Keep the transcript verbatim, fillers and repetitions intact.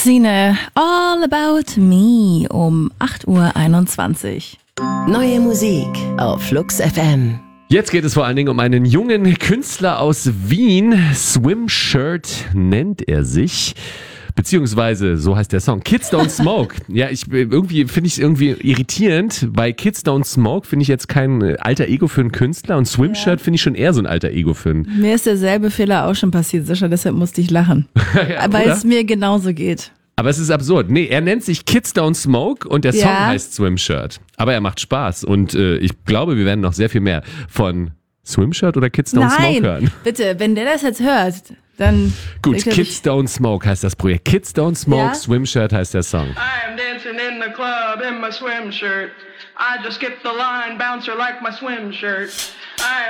Sine, All About Me um acht Uhr einundzwanzig. Neue Musik auf Flux F M. Jetzt geht es vor allen Dingen um einen jungen Künstler aus Wien. Swimshirt nennt er sich. Beziehungsweise, so heißt der Song, Kids Don't Smoke. Ja, ich irgendwie finde ich es irgendwie irritierend. Bei Kids Don't Smoke finde ich jetzt kein alter Ego für einen Künstler und Swimshirt ja. finde ich schon eher so ein alter Ego für einen. Mir ist derselbe Fehler auch schon passiert, Sascha, deshalb musste ich lachen. ja, Weil oder? es mir genauso geht. Aber es ist absurd. Nee, er nennt sich Kids Don't Smoke und der Song Ja. heißt Swimshirt. Aber er macht Spaß und äh, ich glaube, wir werden noch sehr viel mehr von Swimshirt oder Kids Don't Nein, Smoke hören. bitte, wenn der das jetzt hört, dann... Gut, denkt er Kids sich- Don't Smoke heißt das Projekt. Kids Don't Smoke, Ja? Swimshirt heißt der Song. I am dancing in the club in my swim shirt. I just skipped the line, bouncer like my swim shirt. I